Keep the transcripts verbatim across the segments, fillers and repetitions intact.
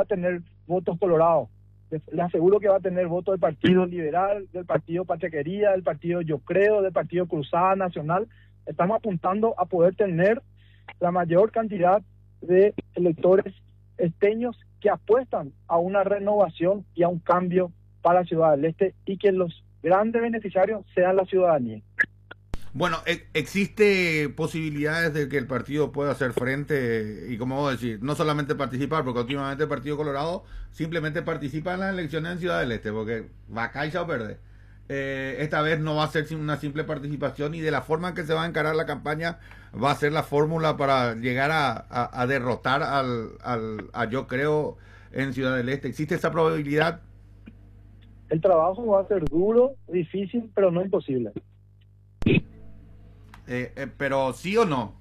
va a tener votos colorados. Le aseguro que va a tener votos del Partido Liberal, del Partido Patria Querida, del Partido Yo Creo, del Partido Cruzada Nacional. Estamos apuntando a poder tener la mayor cantidad de electores esteños que apuestan a una renovación y a un cambio para Ciudad del Este, y que los grandes beneficiarios sean la ciudadanía. Bueno, e- existe posibilidades de que el partido pueda hacer frente y, como vos decís, no solamente participar, porque últimamente el Partido Colorado simplemente participa en las elecciones en Ciudad del Este, porque va a caer o perder. Eh, esta vez no va a ser una simple participación, y de la forma en que se va a encarar la campaña va a ser la fórmula para llegar a, a, a derrotar al, al a Yo Creo en Ciudad del Este. ¿Existe esa probabilidad? El trabajo va a ser duro, difícil, pero no imposible. Eh, eh, pero sí o no.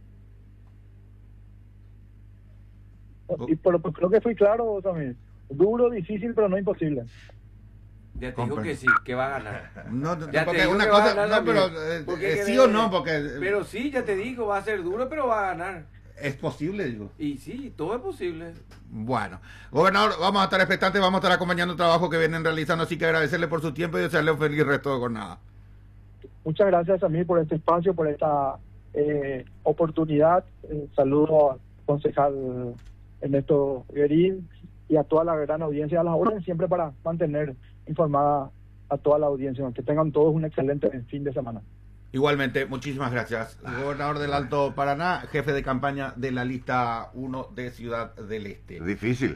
Y por, por- creo que fui claro también. Duro, difícil, pero no imposible. Ya te digo Compre. que sí, que va a ganar. No, no, Ya te porque digo una que va a cosa, ganar no, pero también. eh, Porque eh, que sí de- o no, porque eh, Pero sí, ya te digo, va a ser duro, pero va a ganar. es posible, digo. Y sí, todo es posible. Bueno, gobernador, vamos a estar expectantes, vamos a estar acompañando el trabajo que vienen realizando, así que agradecerle por su tiempo y desearle un feliz resto de jornada. Muchas gracias a mí por este espacio, por esta eh, oportunidad. Eh, saludo al concejal Ernesto Guerín y a toda la gran audiencia, a las órdenes siempre para mantener informada a toda la audiencia. Que tengan todos un excelente fin de semana. Igualmente, muchísimas gracias. Gobernador del Alto Paraná, jefe de campaña de la lista uno de Ciudad del Este. Difícil,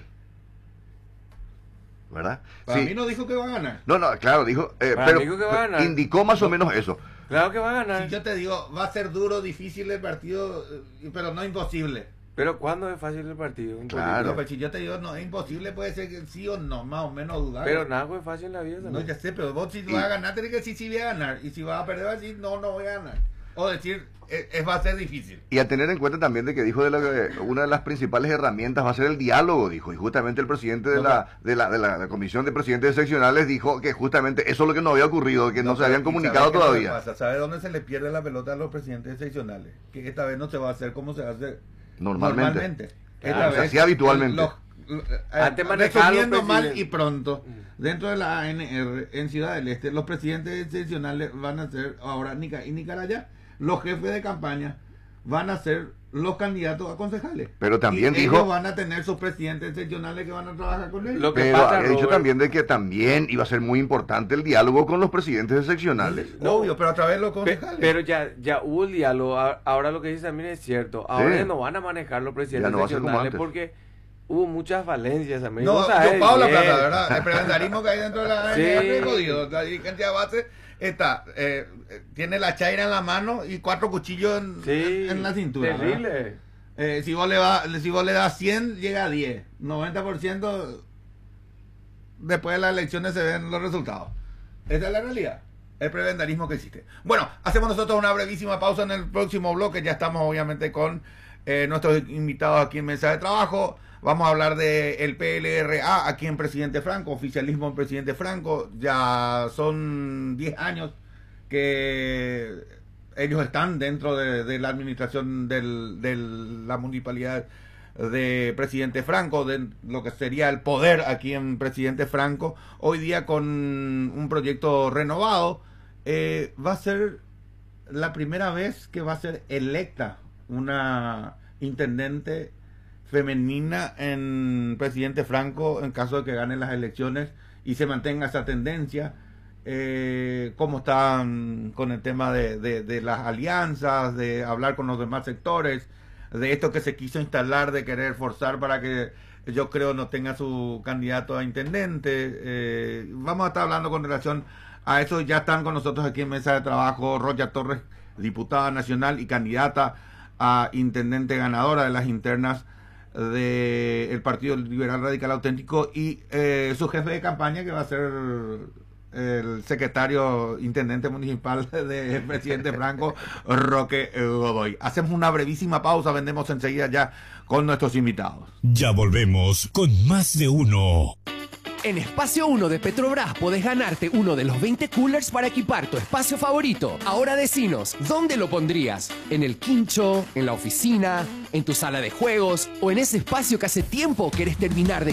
¿verdad? Para Sí. mí no dijo que va a ganar. No, no, claro, dijo, eh, Ah, pero dijo que va a ganar. indicó más o menos eso. Claro que va a ganar. Si yo te digo, va a ser duro, difícil el partido, eh, pero no imposible. Pero ¿cuándo es fácil el partido? En Claro. política. No, pero si yo te digo, no es imposible, puede ser que sí o no, más o menos dudar. Pero nada es fácil en la vida No, también. ya sé, pero vos si vas a ganar, tenés que decir si voy a ganar. Y si vas a perder, vas a decir no, no voy a ganar. O decir, es, es- va a ser difícil. Y a tener en cuenta también de que dijo de la, que una de las principales herramientas va a ser el diálogo, dijo. Y justamente el presidente de, No, la, de, la, de la, la Comisión de Presidentes Seccionales dijo que justamente eso es lo que no había ocurrido, que no, se habían ¿y comunicado sabe qué es lo que todavía. pasa? ¿Sabe dónde se le pierde la pelota a los presidentes seccionales? Que esta vez no se va a hacer como se hace Normalmente. Esta Claro, se vez, hacía habitualmente. los- los- eh, Antes manejaban los resumiendo mal presidentes. y pronto, dentro de la A N R en Ciudad del Este, los presidentes seccionales van a ser ahora Nica y Nicaraya, los jefes de campaña van a ser los candidatos a concejales. Pero también Y dijo- ellos van a tener sus presidentes seccionales que van a trabajar con ellos. Lo que Pero pasa, había dicho Robert- también de que también iba a ser muy importante el diálogo con los presidentes de seccionales. No, Obvio, pero a través de los Pe- concejales. pero ya ya hubo el diálogo. a- Ahora lo que dice también es cierto. Ahora Sí. ya no van a manejar los presidentes Ya no va a ser como seccionales antes. porque hubo muchas falencias también. No, Vos sabés yo pago la bien. plata, ¿verdad? El prebendarismo que hay dentro de la A Sí. N R es jodido. La dirigencia base está, eh, eh, tiene la chaira en la mano y cuatro cuchillos en, Sí, en la cintura. ¿verdad? terrible. Eh, si, vos le va, si vos le das cien, llega a diez. noventa por ciento después de las elecciones se ven los resultados. Esa es la realidad. El prebendarismo que existe. Bueno, hacemos nosotros una brevísima pausa en el próximo bloque. Ya estamos obviamente con eh, nuestros invitados aquí en Mesa de Trabajo. Vamos a hablar de el P L R A aquí en Presidente Franco, oficialismo en Presidente Franco. Ya son diez años que ellos están dentro de, de la administración del- de la municipalidad de Presidente Franco, de lo que sería el poder aquí en Presidente Franco. Hoy día con un proyecto renovado, eh, va a ser la primera vez que va a ser electa una intendente femenina en Presidente Franco en caso de que gane las elecciones y se mantenga esa tendencia. Eh, cómo están con el tema de, de, de las alianzas, de hablar con los demás sectores, de esto que se quiso instalar, de querer forzar para que Yo Creo no tenga su candidato a intendente. Eh, vamos a estar hablando con relación a eso. Ya están con nosotros aquí en Mesa de Trabajo Roya Torres, diputada nacional y candidata a intendente ganadora de las internas del Partido Liberal Radical Auténtico, y eh, su jefe de campaña, que va a ser el secretario intendente municipal de Presidente Franco, Roque Godoy. Hacemos una brevísima pausa, vendemos enseguida ya con nuestros invitados. Ya volvemos con Más de Uno. En Espacio uno de Petrobras podés ganarte uno de los veinte coolers para equipar tu espacio favorito. Ahora decinos, ¿dónde lo pondrías? ¿En el quincho? ¿En la oficina? ¿En tu sala de juegos? ¿O en ese espacio que hace tiempo querés terminar de